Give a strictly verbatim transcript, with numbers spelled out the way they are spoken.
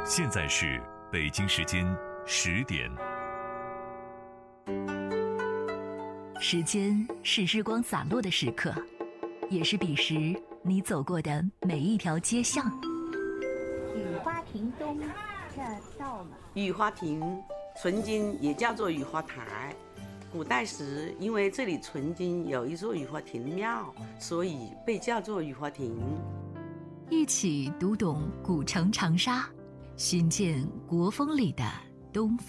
现在是北京时间十点。 时间是日光洒落的时刻，也是彼时你走过的每一条街巷。 雨花亭东，这到了。 雨花亭曾经也叫做雨花台，古代时因为这里曾经有一座雨花亭庙，所以被叫做雨花亭。 一起读懂古城长沙，寻见国风里的东方。